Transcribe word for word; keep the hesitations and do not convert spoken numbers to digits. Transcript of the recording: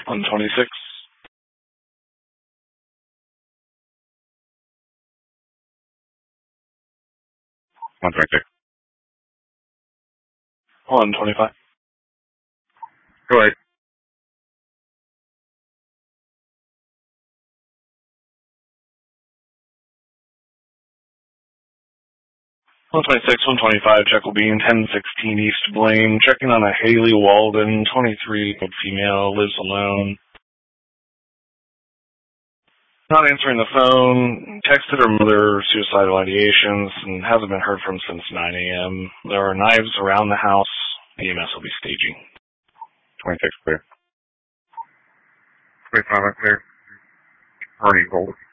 one twenty-six. one twenty-six. one twenty-five. Go ahead. one twenty-six, one twenty-five, Jekyll-Bean, ten sixteen East Blaine. Checking on a Haley Walden, twenty-three, female, lives alone. Not answering the phone, texted her mother suicidal ideations, and hasn't been heard from since nine a.m. There are knives around the house. E M S will be staging. twenty-six clear. twenty-five clear. Hardy, hold.